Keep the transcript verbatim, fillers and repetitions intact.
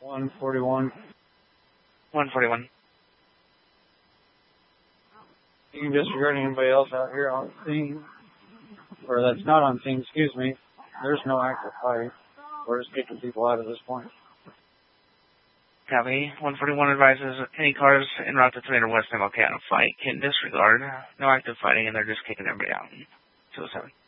one forty-one. one forty-one. You can disregard anybody else out here on scene, or that's not on scene, excuse me. There's no active fight. We're just kicking people out at this point. Copy. one forty-one advises any cars en route to three hundred West M L K on a fight can disregard. No active fighting, and they're just kicking everybody out. two oh seven.